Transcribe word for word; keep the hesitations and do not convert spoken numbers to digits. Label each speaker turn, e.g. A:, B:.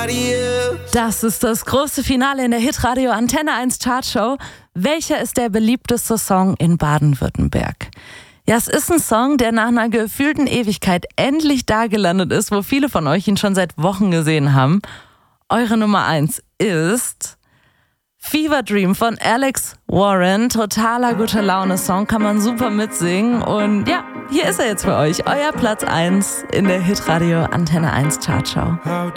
A: Das ist das große Finale in der Hitradio Antenne eins Chartshow. Welcher ist der beliebteste Song in Baden-Württemberg? Ja, es ist ein Song, der nach einer gefühlten Ewigkeit endlich da gelandet ist, wo viele von euch ihn schon seit Wochen gesehen haben. Eure Nummer eins ist Fever Dream von Alex Warren. Totaler guter Laune-Song, kann man super mitsingen. Und ja, hier ist er jetzt für euch, euer Platz eins in der Hitradio Antenne eins Chartshow.
B: How